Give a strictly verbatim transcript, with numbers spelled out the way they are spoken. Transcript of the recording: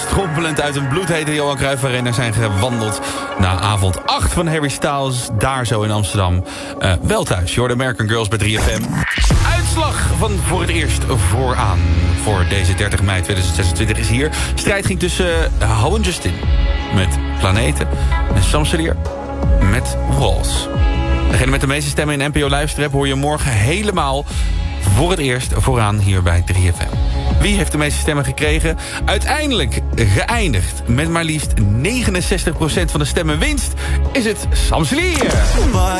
Strompelend uit een bloedhete Johan Cruijff Arena zijn gewandeld na avond acht van Harry Styles, daar zo in Amsterdam. Uh, wel thuis, je hoort American Girls bij drie F M. Uitslag van voor het eerst vooraan voor deze dertig mei tweeduizend zesentwintig is hier. Strijd ging tussen uh, Hou en Justin met Planeten en Sam Selier met Walls. Degene met de meeste stemmen in N P O Livestrap hoor je morgen helemaal voor het eerst vooraan hier bij drie F M. Wie heeft de meeste stemmen gekregen? Uiteindelijk geëindigd met maar liefst negenenzestig procent van de stemmen winst is het Sam Selier.